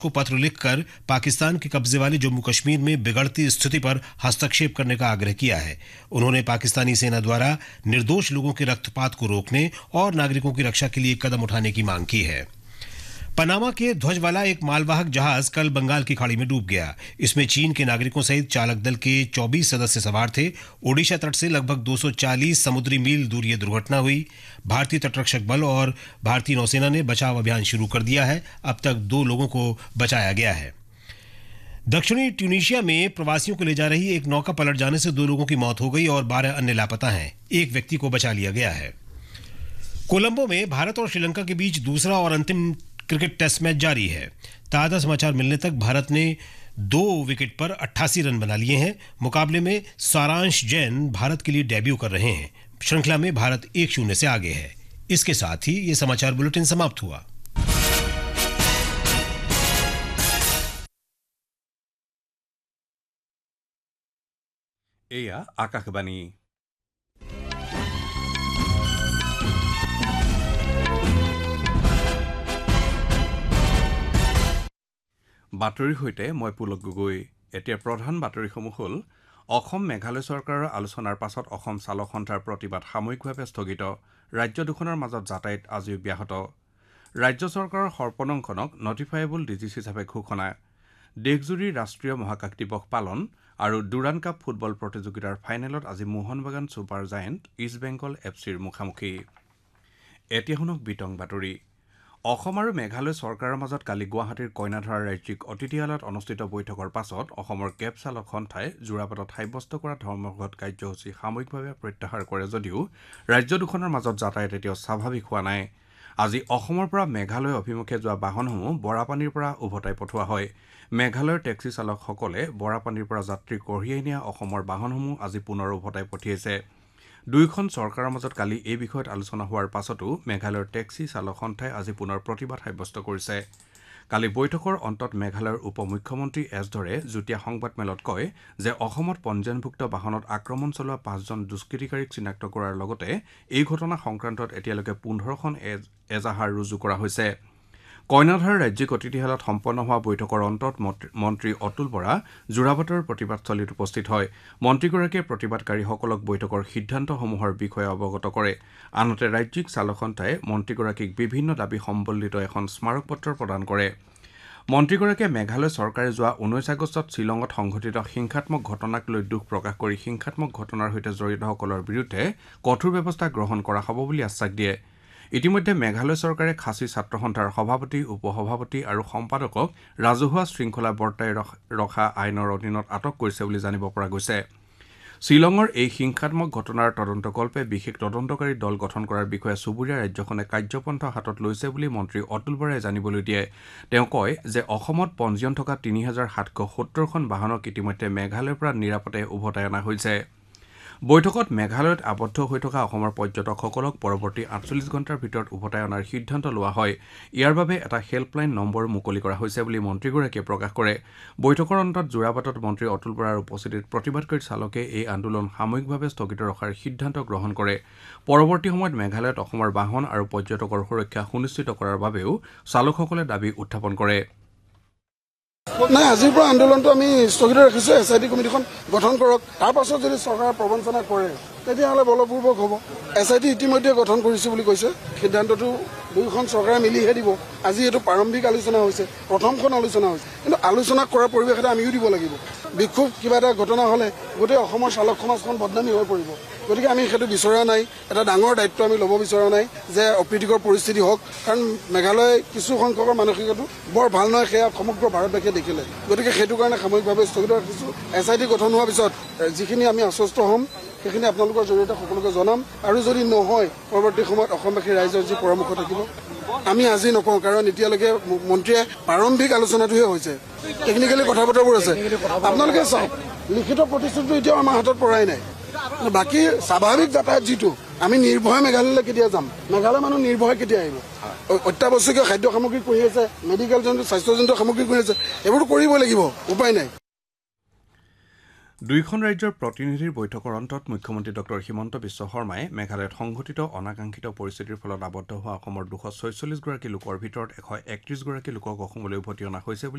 को पत्र लिखकर पाकिस्तान के कब्जे वाले जम्मू कश्मीर में बिगड़ती स्थिति पर हस्तक्षेप करने का आग्रह किया है। उन्होंने पाकिस्तानी सेना द्वारा निर्दोष लोगों के रक्तपात को रोकने और नागरिकों की रक्षा के लिए कदम उठाने की मांग की है। पनामा के ध्वज वाला एक मालवाहक जहाज कल बंगाल की खाड़ी में डूब गया। इसमें चीन के नागरिकों सहित चालक दल के 24 सदस्य सवार थे। ओडिशा तट से लगभग 240 समुद्री मील दूर ये दुर्घटना हुई। भारतीय तटरक्षक बल और भारतीय नौसेना ने बचाव अभियान शुरू कर दिया है। अब तक 2 लोगों को बचाया गया है। दक्षिणी ट्यूनीशिया में प्रवासियों को ले जा रही एक नौका पलट जाने से 2 लोगों की मौत हो गई और 12 अन्य लापता हैं। एक व्यक्ति को बचा लिया गया है। कोलंबो में भारत और श्रीलंका के बीच दूसरा और अंतिम क्रिकेट टेस्ट मैच जारी है। ताजा समाचार मिलने तक भारत ने 2 विकेट पर 88 रन बना लिए हैं। मुकाबले में सारांश जैन भारत के लिए डेब्यू कर रहे हैं। श्रृंखला में भारत 1-0 से आगे है। इसके साथ ही ये समाचार बुलेटिन समाप्त हुआ। एया आकाशवाणी। বাতৰিৰ সৈতে মই পুলক গগৈ। এতিয়া প্ৰধান বাতৰিসমূহ হ'ল অসম মেঘালয় চৰকাৰৰ আলোচনাৰ পাছত অসম চালক সন্থাৰ প্ৰতিবাদ সাময়িকভাৱে স্থগিত। ৰাজ্য দুখনৰ মাজত যাতায়াত আজি ব্যাহত। ৰাজ্য চৰকাৰৰ সৰ্পনংখনক নটিফাইবল ডিজিজ হিচাপে ঘোষণা। দেশজুৰি ৰাষ্ট্ৰীয় মহাকাশ দিৱস পালন আৰু ডুৰাণ কাপ ফুটবল প্ৰতিযোগিতাৰ ফাইনেলত আজি Mohun Bagan super giant east Bengal এফচিৰ মুখামুখি। এতিয়া শুনক বিতং বাতৰি। অসম আৰু মেঘালয় চৰকাৰৰ মাজত কালি গুৱাহাটীৰ কইনাধৰা ৰাজ্যিক অতিথিশালাত অনুষ্ঠিত বৈঠকৰ পাছত অসমৰ কেব চালক সন্থাই যোৰাবাটত সাব্যস্ত কৰা ধৰ্মঘট কাৰ্যসূচী সাময়িকভাৱে প্ৰত্যাহাৰ কৰে যদিও ৰাজ্য দুখনৰ মাজত যাতায়াত এতিয়াও স্বাভাৱিক হোৱা নাই। আজি অসমৰ পৰা মেঘালয় অভিমুখে যোৱা বাহনসমূহ বৰাপানীৰ পৰা উভতাই পঠোৱা হয়। মেঘালয়ৰ টেক্সি চালকসকলে বৰাপানীৰ পৰা যাত্ৰী কঢ়িয়াই নিয়া অসমৰ বাহনসমূহ আজি পুনৰ উভতাই পঠিয়াইছে। দুয়োখন চৰকাৰৰ মাজত কালি এই বিষয়ত আলোচনা হোৱাৰ পাছতো মেঘালয়ৰ টেক্সি চালক সন্থাই আজি পুনৰ প্ৰতিবাদ সাব্যস্ত কৰিছে। কালি বৈঠকৰ অন্তত মেঘালয়ৰ উপ মুখ্যমন্ত্ৰী এছ ধৰে যুটীয়া সংবাদমেলত কয় যে অসমত পঞ্জীয়নভুক্ত বাহনত আক্ৰমণ চলোৱা 5জন দুষ্কৃতিকাৰীক চিনাক্ত কৰাৰ লগতে এই ঘটনা সংক্ৰান্তত এতিয়ালৈকে 15খন এজাহাৰ ৰুজু কৰা হৈছে। কইনাধৰা ৰাজ্যিক অতিথিশালাত সম্পন্ন হোৱা বৈঠকৰ অন্তত মন্ত্ৰী অতুল বৰা যোৰাবাটৰ প্ৰতিবাদস্থলীত উপস্থিত হয়। মন্ত্ৰীগৰাকীয়ে প্ৰতিবাদকাৰীসকলক বৈঠকৰ সিদ্ধান্তসমূহৰ বিষয়ে অৱগত কৰে। আনহাতে ৰাজ্যিক চালক সন্থাই মন্ত্ৰীগৰাকীক বিভিন্ন দাবী সম্বলিত এখন স্মাৰকপত্ৰ প্ৰদান কৰে। মন্ত্ৰীগৰাকীয়ে মেঘালয় চৰকাৰে যোৱা 19 আগষ্টত শ্বিলঙত সংঘটিত হিংসাত্মক ঘটনাক লৈ দুখ প্ৰকাশ কৰি হিংসাত্মক ঘটনাৰ সৈতে জড়িতসকলৰ বিৰুদ্ধে কঠোৰ ব্যৱস্থা গ্ৰহণ কৰা হ'ব বুলি আশ্বাস দিয়ে। ইতিমধ্যে মেঘালয় চৰকাৰে খাচী ছাত্ৰ সন্থাৰ সভাপতি উপসভাপতি আৰু সম্পাদকক ৰাজহুৱা শৃংখলা বৰ্তাই ৰখা আইনৰ অধীনত আটক কৰিছে বুলি জানিব পৰা গৈছে। শ্বিলঙৰ এই হিংসাত্মক ঘটনাৰ তদন্তকল্পে বিশেষ তদন্তকাৰী দল গঠন কৰাৰ বিষয়ে চুবুৰীয়া ৰাজ্যখনে কাৰ্যপন্থা হাতত লৈছে বুলি মন্ত্ৰী অতুল বৰাই জানিবলৈ দিয়ে। তেওঁ কয় যে অসমত পঞ্জীয়ন থকা 3770খন বাহনক ইতিমধ্যে মেঘালয়ৰ পৰা নিৰাপদে উভতাই অনা হৈছে। বৈঠকত মেঘালয়ত আবদ্ধ হৈ থকা অসমৰ পৰ্যটকসকলক পৰৱৰ্তী 48 ঘণ্টাৰ ভিতৰত উভতাই অনাৰ সিদ্ধান্ত লোৱা হয়। ইয়াৰ বাবে এটা হেল্পলাইন নম্বৰ মুকলি কৰা হৈছে বুলি মন্ত্ৰীগৰাকীয়ে প্ৰকাশ কৰে। বৈঠকৰ অন্তত যোৰাবাটত মন্ত্ৰী অতুল বৰাৰ উপস্থিতিত প্ৰতিবাদকাৰী চালকে এই আন্দোলন সাময়িকভাৱে স্থগিত ৰখাৰ সিদ্ধান্ত গ্ৰহণ কৰে। পৰৱৰ্তী সময়ত মেঘালয়ত অসমৰ বাহন আৰু পৰ্যটকৰ সুৰক্ষা সুনিশ্চিত কৰাৰ বাবেও চালকসকলে দাবী উত্থাপন কৰে। নাই, আজিৰ পৰা আন্দোলনটো আমি স্থগিত ৰাখিছোঁ। SIT কমিটিখন গঠন কৰক। তাৰ পাছত যদি চৰকাৰে প্ৰবঞ্চনা কৰে তেতিয়াহ'লে বলপূৰ্বক হ'ব। SIT ইতিমধ্যে গঠন কৰিছোঁ বুলি কৈছে। সিদ্ধান্তটো দুয়োখন চৰকাৰে মিলিহে দিব। আজি এইটো প্ৰাৰম্ভিক আলোচনা হৈছে, প্ৰথমখন আলোচনা হৈছে, কিন্তু আলোচনা কৰাৰ পৰিৱেশ এটা আমিও দিব লাগিব। বিক্ষোভ কিবা এটা ঘটনা হ'লে গোটেই অসমৰ চালক সমাজখন বদনামী হৈ পৰিব। গতিকে আমি সেইটো বিচৰা নাই। এটা ডাঙৰ দায়িত্ব আমি ল'ব বিচৰা নাই যে অপ্ৰীতিকৰ পৰিস্থিতি হওক, কাৰণ মেঘালয় কিছু সংখ্যকৰ মানসিকতাটো বৰ ভাল নহয়, সেয়া সমগ্ৰ ভাৰতবাসীয়ে দেখিলে। গতিকে সেইটো কাৰণে সাময়িকভাৱে স্থগিত ৰাখিছোঁ। SIT গঠন হোৱাৰ পিছত যিখিনি আমি আশ্বস্ত হ'ম সেইখিনি আপোনালোকৰ জৰিয়তে সকলোকে জনাম। আৰু যদি নহয় পৰৱৰ্তী সময়ত অসমবাসী ৰাইজৰ যি পৰামৰ্শ থাকিব আমি আজি নকওঁ, কাৰণ এতিয়ালৈকে মন্ত্ৰীয়ে প্ৰাৰম্ভিক আলোচনাটোহে হৈছে। টেকনিকেলি কথা বতৰাবোৰ আছে। আপোনালোকে চাওক, লিখিত প্ৰতিশ্ৰুতিটো এতিয়াও আমাৰ হাতত পৰাই নাই। বাকী স্বাভাৱিক যাতায়াত যিটো আমি নিৰ্ভয়ে মেঘালয়লৈ কেতিয়া যাম, মেঘালয় মানুহ নিৰ্ভয়ে কেতিয়া আহিব, অত্যাৱশ্যকীয় খাদ্য সামগ্ৰী কৰি আছে, মেডিকেল জনিত স্বাস্থ্যজনিত সামগ্ৰী কৰি আছে, এইবোৰতো কৰিবই লাগিব, উপায় নাই। দুয়োখন ৰাজ্যৰ প্ৰতিনিধিৰ বৈঠকৰ অন্তত মুখ্যমন্ত্ৰী ডঃ হিমন্ত বিশ্ব শৰ্মাই মেঘালয়ত সংঘটিত অনাকাংক্ষিত পৰিস্থিতিৰ ফলত আবদ্ধ হোৱা অসমৰ 246 গৰাকী লোকৰ ভিতৰত 131 গৰাকী লোকক অসমলৈ উভতি অনা হৈছে বুলি